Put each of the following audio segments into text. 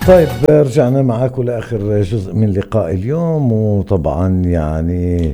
طيب رجعنا معاكم لآخر جزء من لقاء اليوم، وطبعا يعني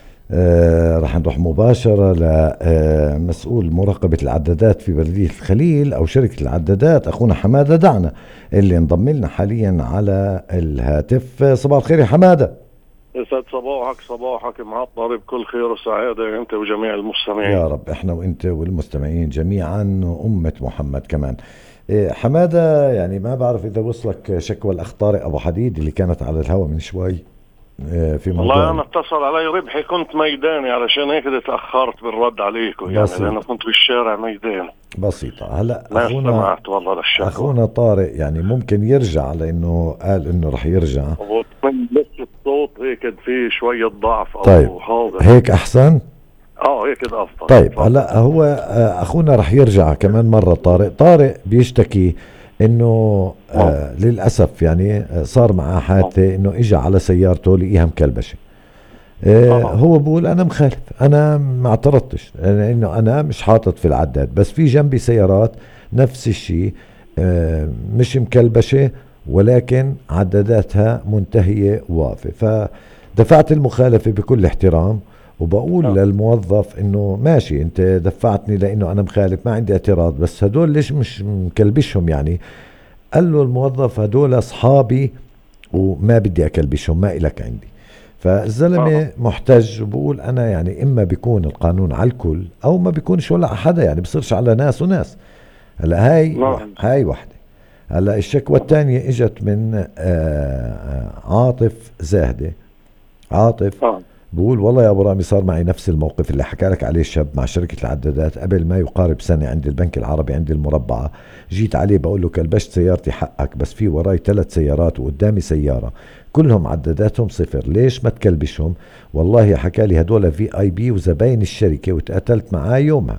راح نروح مباشرة لمسؤول مراقبة العدادات في بلدية الخليل أو شركة العدادات، أخونا حمادة دعنا اللي انضم لنا حاليا على الهاتف. صباح الخير يا حمادة. يسعد صباحك معطر بكل خير وسعادة أنت وجميع المستمعين. يا رب احنا وانت والمستمعين جميعا وأمة محمد كمان. حمادة، يعني ما بعرف إذا وصلك شكوى الأخ طارق أبو حديد اللي كانت على الهواء من شوي في والله موضوع. أنا اتصل علي ربحي، كنت ميداني علشان هيك تأخرت بالرد عليكم، يعني لأنه كنت بالشارع ميداني. بسيطة. هلا ما سمعت والله للشكوى. أخونا طارق يعني ممكن يرجع، لأنه قال إنه رح يرجع. بس الصوت هيك في شوية ضعف أو طيب هذا هيك أحسن. هيك أفضل. طيب هلا هو أخونا رح يرجع كمان مرة. طارق بيشتكي إنه للأسف يعني صار معاه حادثة، إنه إجا على سيارته لقيها مكلبشة. هو بقول أنا مخالف، أنا ما اعترضتش لأنه أنا مش حاطط في العداد، بس في جنبي سيارات نفس الشيء مش مكلبشة ولكن عداداتها منتهية واقفة، فدفعت المخالفة بكل احترام. وبقول للموظف انه ماشي انت دفعتني لانه انا مخالف، ما عندي اعتراض، بس هدول ليش مش مكلبشهم يعني؟ قال له الموظف هدول اصحابي وما بدي اكلبشهم، ما إلك عندي. فالزلمة محتج وبقول أنا يعني إما بيكون القانون على الكل أو ما بيكونش ولا على حدا، يعني بصيرش على ناس وناس. هلا هاي وحدة. هلا الشكوى الثانية إجت من عاطف زاهدة. عاطف بقول والله يا أبو رامي صار معي نفس الموقف اللي حكى لك عليه الشاب مع شركة العدادات قبل ما يقارب سنة عند البنك العربي عند المربعة. جيت عليه بقول له كلبشت سيارتي حقك، بس في وراي 3 سيارات وقدامي سيارة كلهم عداداتهم صفر، ليش ما تكلبشهم؟ والله حكى لي هدول VIP وزباين الشركة وتقاتلت معاه يومها.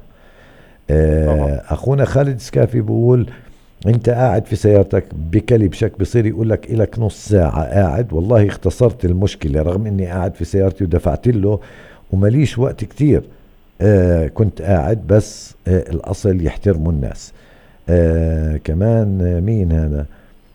أخونا خالد سكافي بقول انت قاعد في سيارتك بكلبشك بصير يقول لك إلك نص ساعة قاعد، والله اختصرت المشكلة رغم اني قاعد في سيارتي ودفعت له ومليش وقت كتير. كنت قاعد بس الأصل يحترموا الناس. كمان مين هذا؟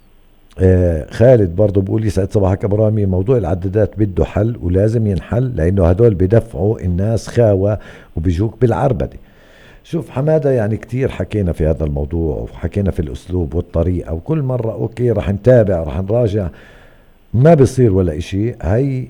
خالد برضو بقول يسعد صباحك ابو رامي، موضوع العدادات بده حل ولازم ينحل لانه هدول بدفعوا الناس خاوة وبيجوك بالعربدة. شوف حمادة، يعني كتير حكينا في هذا الموضوع وحكينا في الأسلوب والطريقة، وكل مرة أوكي رح نتابع رح نراجع، ما بيصير ولا إشي. هي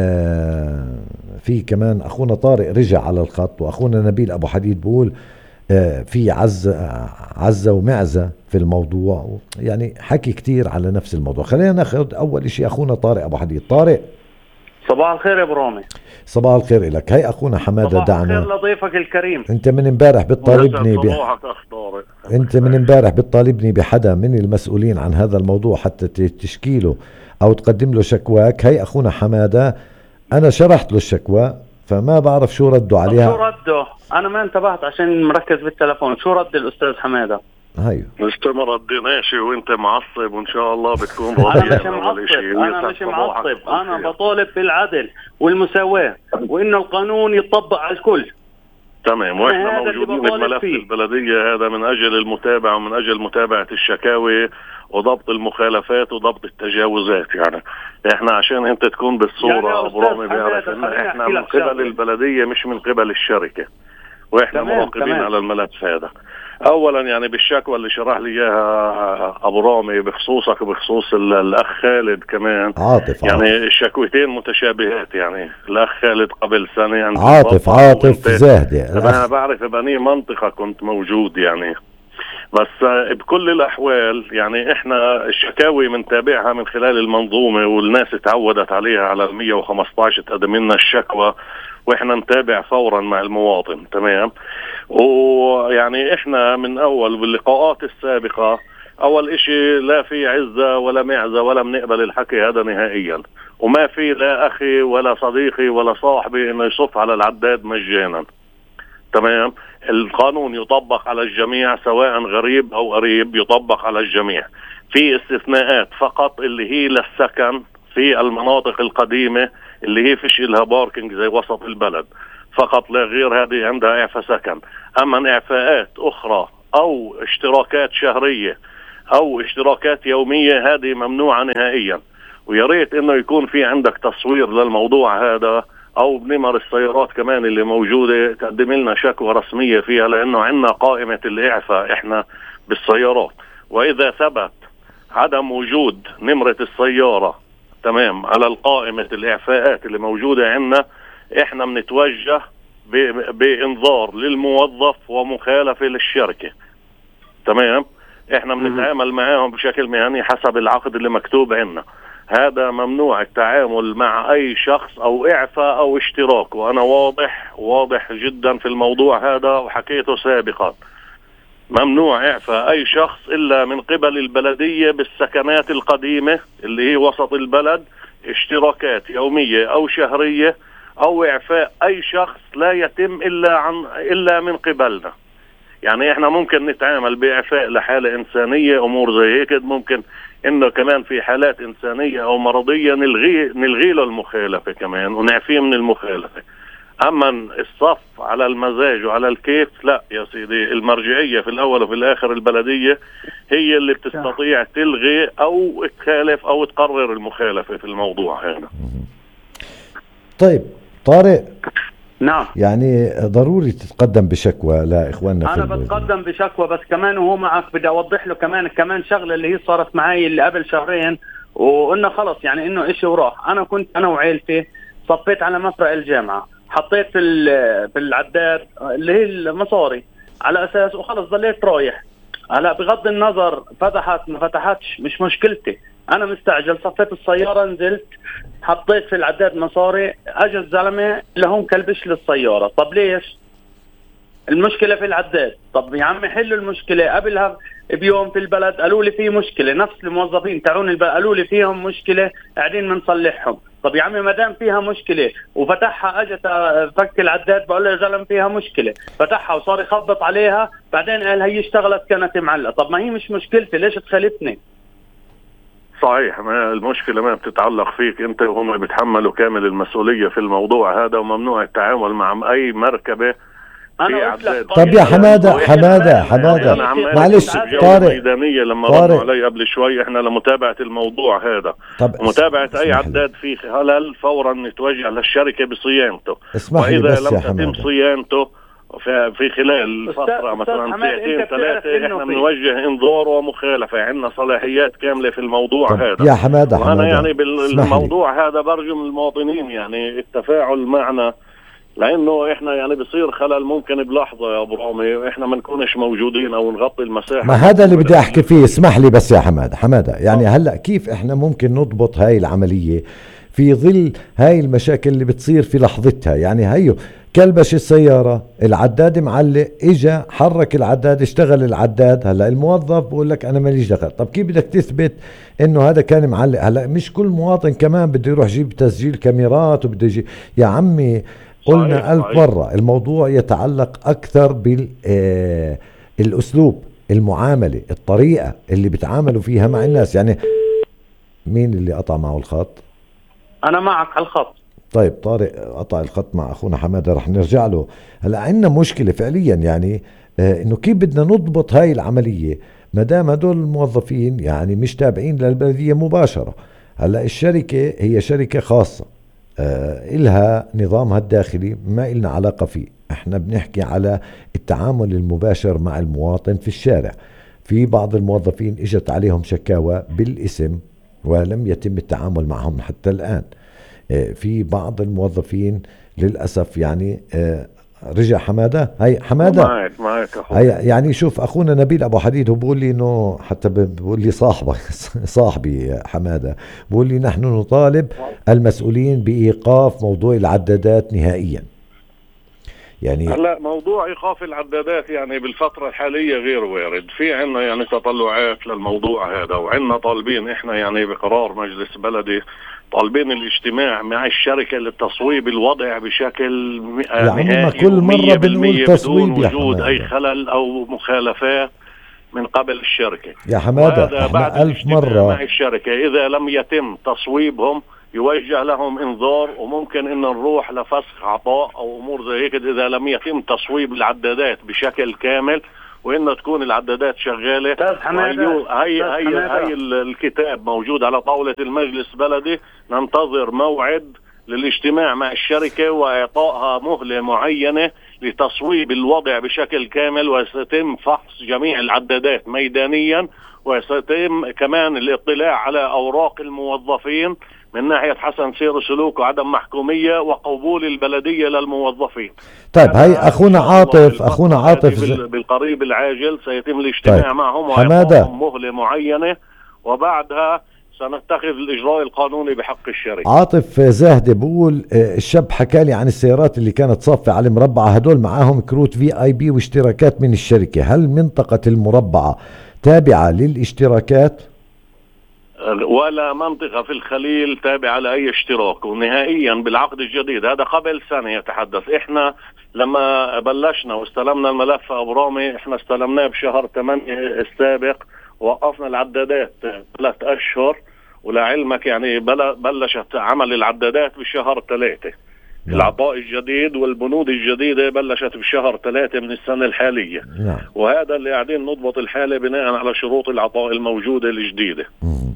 في كمان أخونا طارق رجع على الخط، وأخونا نبيل أبو حديد بقول في عزة ومعزة في الموضوع، يعني حكي كتير على نفس الموضوع. خلينا ناخذ أول إشي أخونا طارق أبو حديد. طارق صباح الخير يا ابو رامي. صباح الخير لك. هي أخونا حمادة دعنا. صباح الخير لضيفك الكريم. أنت من امبارح بتطالبني انت من امبارح بتطالبني بحدا من المسؤولين عن هذا الموضوع حتى تشكيله او تقدم له شكواك. هي اخونا حمادة انا شرحت له الشكوى، فما بعرف شو ردوا عليها. شو رده؟ انا ما انتبهت عشان مركز بالتلفون. شو رد الاستاذ حمادة؟ هيو ما رديناش وانت معصب، وان شاء الله بتكون راضي. انا مش معصب، انا بطالب بالعدل والمساواة وانه القانون يطبق على الكل. تمام، واحنا موجودين بملف البلدية هذا من اجل المتابعة ومن اجل متابعة الشكاوي وضبط المخالفات وضبط التجاوزات. يعني احنا عشان انت تكون بالصورة ابو رامي بيعرف ان احنا من قبل البلدية مش من قبل الشركة، واحنا مراقبين على الملف هذا. اولا يعني بالشكوى اللي شرح لي اياها ابو رامي بخصوصك وبخصوص الاخ خالد كمان، عاطف يعني الشكوتين متشابهات. يعني الاخ خالد قبل سنة يعني عاطف زاهدة. انا بعرف بني منطقة كنت موجود يعني. بس بكل الأحوال يعني إحنا الشكاوي منتابعها من خلال المنظومة، والناس تعودت عليها على 115 تقدم لنا الشكوى وإحنا نتابع فورا مع المواطن. تمام، ويعني إحنا من أول باللقاءات السابقة أول إشي لا في عزة ولا معزة ولا بنقبل الحكي هذا نهائيا، وما في لا أخي ولا صديقي ولا صاحبي إنه يصف على العداد مجانا. تمام، القانون يطبق على الجميع سواء غريب أو قريب، يطبق على الجميع. في استثناءات فقط اللي هي للسكن في المناطق القديمة اللي هي فيش لها باركينج زي وسط البلد فقط لا غير، هذه عندها إعفاء سكن. أما إعفاءات أخرى أو اشتراكات شهرية او اشتراكات يومية هذه ممنوعة نهائيا. ويا ريت انه يكون في عندك تصوير للموضوع هذا، او بنمر السيارات كمان اللي موجودة تقدم لنا شكوى رسمية فيها، لانه عندنا قائمة الاعفاء احنا بالسيارات، واذا ثبت عدم وجود نمرة السيارة تمام على القائمة الاعفاءات اللي موجودة عندنا، احنا بنتوجه بانذار للموظف ومخالفة للشركة. تمام، احنا بنتعامل معاهم بشكل مهني حسب العقد اللي مكتوب عندنا. هذا ممنوع التعامل مع اي شخص او اعفاء او اشتراك، وانا واضح جدا في الموضوع هذا وحكيته سابقا. ممنوع اعفاء اي شخص الا من قبل البلدية بالسكنات القديمة اللي هي وسط البلد، اشتراكات يومية او شهرية، او اعفاء اي شخص لا يتم الا من قبلنا. يعني احنا ممكن نتعامل باعفاء لحالة انسانية امور زي هيك، ممكن انه كمان في حالات انسانية او مرضية نلغي له المخالفة كمان ونعفيه من المخالفة. اما الصف على المزاج وعلى الكيف لا يا سيدي، المرجعية في الاول وفي الاخر البلدية هي اللي بتستطيع تلغي او تخالف او تقرر المخالفة في الموضوع هذا. طيب طارق، نعم، يعني ضروري تتقدم بشكوى لاخواننا. انا بتقدم بشكوى، بس كمان وهو معك بدي اوضح له كمان شغله اللي هي صارت معي اللي قبل شهرين، وانه خلص يعني انه اشي وراح. انا كنت انا وعيلتي صفيت على مفرق الجامعه، حطيت في العداد اللي هي المصاري على اساس وخلص ضليت رايح. هلا بغض النظر فتحت ما فتحتش مش مشكلتي، انا مستعجل صفيت السياره، نزلت حطيت في العداد مصاري، اجى الزلمه لهم كلبش للسياره. طب ليش؟ المشكله في العداد. طب يا عمي حلوا المشكله. قبلها بيوم في البلد قالوا لي في مشكله، نفس الموظفين تعون البلد قالوا لي فيهم مشكله قاعدين بنصلحهم. طب يا عمي ما دام فيها مشكله وفتحها، اجت فك العداد بقول له يا زلمه فيها مشكله، فتحها وصار يخبط عليها، بعدين قال هي اشتغلت كانت معلقه. طب ما هي مش مشكلتي، ليش تخالفني؟ صحيح، ما المشكلة ما بتتعلق فيك انت، وهم بيتحملوا كامل المسؤولية في الموضوع هذا، وممنوع التعامل مع اي مركبة. طب يا حمادة معلش طارق، ميدانية لما ردوا علي قبل شوي احنا لمتابعة الموضوع هذا، ومتابعة اي عداد فيه خلل فورا نتوجه للشركة بصيانته، واذا لم تتم صيانته في خلال فترة مثلا ساعتين ثلاثة احنا بنوجه انذار ومخالفة. عندنا صلاحيات كاملة في الموضوع هذا. يا حمادة، وانا يعني بالموضوع هذا برجو من المواطنين يعني التفاعل معنا، لانه احنا يعني بصير خلل ممكن بلحظة يا ابو رامي واحنا ما نكونش موجودين او نغطي المساحة. ما هذا اللي بدي احكي فيه، اسمح لي بس يا حمادة يعني هلأ كيف احنا ممكن نضبط هاي العملية في ظل هاي المشاكل اللي بتصير في لحظتها؟ يعني هيو كلبش السيارة، العداد معلق، اجا حرك العداد، اشتغل العداد، هلا الموظف بقول لك انا ماليش دخل. طب كيف بدك تثبت انه هذا كان معلق؟ هلا مش كل مواطن كمان بده يروح يجيب تسجيل كاميرات وبده يجي. يا عمي قلنا صحيح 1000 مرة الموضوع يتعلق اكثر بالاسلوب، المعاملة، الطريقة اللي بتعاملوا فيها مع الناس. يعني مين اللي قطع معه الخط؟ انا معك على الخط. طيب طارق قطع الخط مع اخونا حمادة، رح نرجع له. هلا عندنا مشكلة فعليا يعني انه كيف بدنا نضبط هاي العملية ما دام هدول الموظفين يعني مش تابعين للبلدية مباشرة. هلا الشركة هي شركة خاصة إلها نظامها الداخلي، ما إلنا علاقة فيه. احنا بنحكي على التعامل المباشر مع المواطن في الشارع. في بعض الموظفين اجت عليهم شكاوى بالاسم ولم يتم التعامل معهم حتى الآن. في بعض الموظفين للأسف يعني رجع حمادة. هاي حمادة معك هاي يعني شوف أخونا نبيل أبو حديد هو بقول لي إنه حتى بقول لي صاحبي حمادة بقول لي نحن نطالب المسؤولين بإيقاف موضوع العدادات نهائيا. يعني هلا موضوع ايقاف العدادات يعني بالفتره الحاليه غير وارد. في عنا يعني تطلعات للموضوع هذا، وعنا طالبين احنا يعني بقرار مجلس بلدي طالبين الاجتماع مع الشركه لتصويب الوضع بشكل نهائي كل مره بنقول تصويب بدون وجود اي خلل او مخالفات من قبل الشركه يا حماده. بعد 1000 مرة مع الشركه اذا لم يتم تصويبهم يوجه لهم انذار، وممكن ان نروح لفسخ عطاء او امور زي هيك اذا لم يتم تصويب العدادات بشكل كامل وإن تكون العدادات شغالة. هي الكتاب موجود على طاولة المجلس البلدي، ننتظر موعد للاجتماع مع الشركة وإعطائها مهلة معينة لتصويب الوضع بشكل كامل، وسيتم فحص جميع العدادات ميدانيا، وسيتم كمان الاطلاع على أوراق الموظفين من ناحية حسن سير وسلوك وعدم محكومية وقبول البلدية للموظفين. طيب هاي أخونا عاطف بالقريب العاجل سيتم الاجتماع طيب. معهم وإعطائهم مهلة معينة، وبعدها سنتخذ الإجراء القانوني بحق الشركة. عاطف زاهدة بقول الشاب حكى لي عن السيارات اللي كانت صافة على المربعة، هدول معاهم كروت VIP واشتراكات من الشركة، هل منطقة المربعة تابعة للاشتراكات؟ ولا منطقة في الخليل تابعة لأي اشتراك، ونهائيا بالعقد الجديد هذا قبل سنة يتحدث. احنا لما بلشنا واستلمنا الملف أبو رامي، احنا استلمناه بشهر 8 السابق، وقفنا العدادات 3 أشهر، ولعلمك يعني بلشت عمل العدادات بشهر 3. العطاء الجديد والبنود الجديدة بلشت بشهر 3 من السنة الحالية. وهذا اللي قاعدين نضبط الحالة بناء على شروط العطاء الموجودة الجديدة.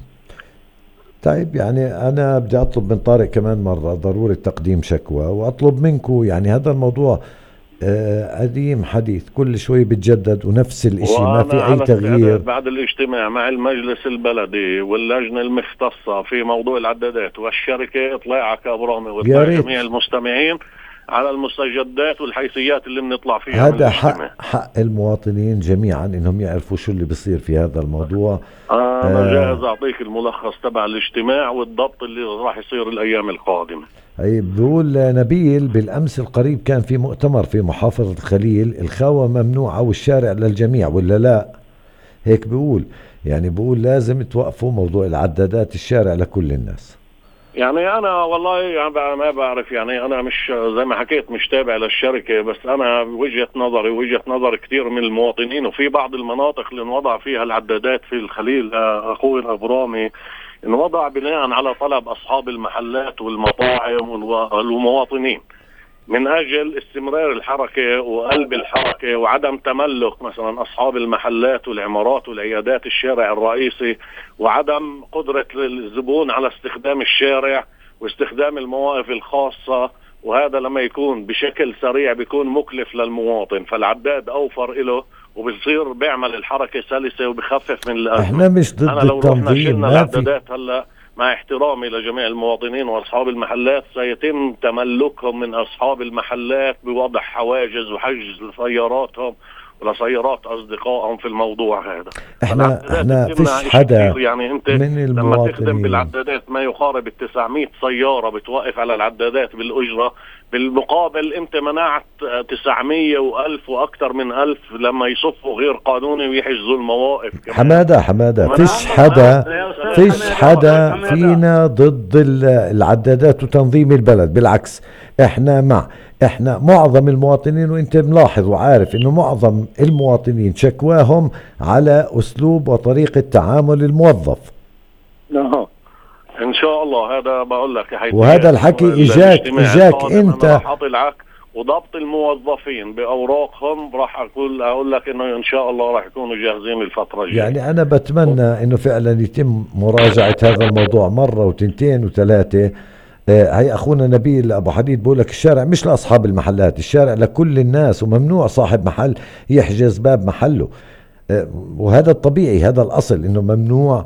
طيب يعني أنا بدي أطلب من طارق كمان مرة ضرورة تقديم شكوى، وأطلب منكم يعني هذا الموضوع قديم حديث، كل شوي بتجدد ونفس الاشي، ما في أي تغيير. بعد الاجتماع مع المجلس البلدي واللجنة المختصة في موضوع العدادات والشركة، اطلاعك أبو رامي واطلاع جميع المستمعين على المستجدات والحيثيات اللي بنطلع فيها. هذا حق المواطنين جميعا انهم يعرفوا شو اللي بيصير في هذا الموضوع. انا جاهز اعطيك الملخص تبع الاجتماع والضبط اللي راح يصير الايام القادمة. اي بقول نبيل بالامس القريب كان في مؤتمر في محافظة الخليل، الخاوة ممنوعة والشارع للجميع ولا لا؟ هيك بقول، يعني بقول لازم توقفوا موضوع العدادات، الشارع لكل الناس. يعني أنا والله يعني ما بعرف، يعني أنا مش زي ما حكيت مش تابع للشركة، بس أنا وجهة نظر كثير من المواطنين، وفي بعض المناطق اللي انوضع فيها العدادات في الخليل أخوي أبو رامي انوضع بناء على طلب أصحاب المحلات والمطاعم والمواطنين من أجل استمرار الحركة وقلب الحركة وعدم تملك مثلا أصحاب المحلات والعمارات والعيادات الشارع الرئيسي، وعدم قدرة الزبون على استخدام الشارع واستخدام المواقف الخاصة. وهذا لما يكون بشكل سريع بيكون مكلف للمواطن، فالعداد أوفر له وبيصير بيعمل الحركة سلسة وبخفف من الأزمة. احنا مش ضد أنا لو رحنا التنظيم، شلنا العدادات هلا مع احترامي لجميع المواطنين وأصحاب المحلات سيتم تملكهم من أصحاب المحلات بوضع حواجز وحجز لسياراتهم ولسيارات أصدقائهم في الموضوع هذا. احنا فيش حدا يعني انت من لما تخدم بالعدادات ما يقارب 900 سيارة بتوقف على العدادات بالأجرة، بالمقابل انت منعت 900 و1000 واكثر من 1000 لما يصفوا غير قانوني ويحجزوا المواقف. حمادة فيش حدا فينا ضد العدادات وتنظيم البلد، بالعكس احنا معظم المواطنين، وانت ملاحظ وعارف انه معظم المواطنين شكواهم على اسلوب وطريقة تعامل الموظف. ان شاء الله هذا بقول لك، وهذا الحكي اجاك انت وضبط الموظفين باوراقهم، راح اقول لك انه ان شاء الله راح يكونوا جاهزين الفتره الجايه. يعني انا بتمنى انه فعلا يتم مراجعة هذا الموضوع مرة وتنتين وثلاثة. هي اخونا نبيل ابو حديد بقول لك الشارع مش لاصحاب المحلات، الشارع لكل الناس، وممنوع صاحب محل يحجز باب محله. وهذا الطبيعي، هذا الاصل انه ممنوع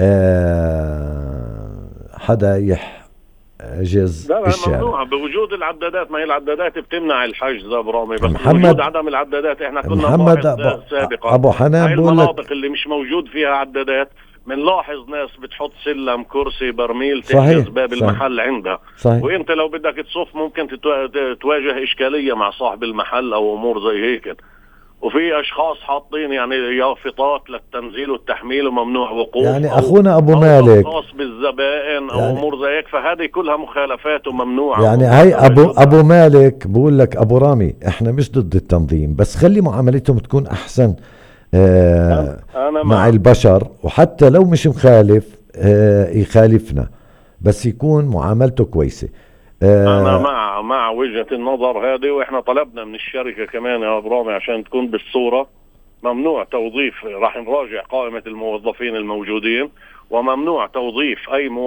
حدا يحجز الشارع. ممنوع بوجود العدادات. ما هي العدادات بتمنع الحجز ابو رامي، بس بوجود عدم العدادات احنا كنا سابقا ابو حنان بقول لك المناطق اللي مش موجود فيها عدادات بنلاحظ ناس بتحط سلم كرسي برميل تحجز باب المحل عندها. وانت لو بدك تصف ممكن تواجه اشكالية مع صاحب المحل او امور زي هيك. وفي اشخاص حاطين يعني يافطات للتنزيل والتحميل وممنوع وقوف، يعني اخونا ابو مالك خاص بالزبائن او امور زي هيك، فهذه كلها مخالفات وممنوعة. يعني هاي ابو مالك بقول لك ابو رامي احنا مش ضد التنظيم، بس خلي معاملتهم تكون احسن مع البشر، وحتى لو مش مخالف يخالفنا، بس يكون معاملته كويسة. أنا مع وجهة النظر هذه، وإحنا طلبنا من الشركة كمان يا أبو رامي عشان تكون بالصورة ممنوع توظيف، راح نراجع قائمة الموظفين الموجودين، وممنوع توظيف أي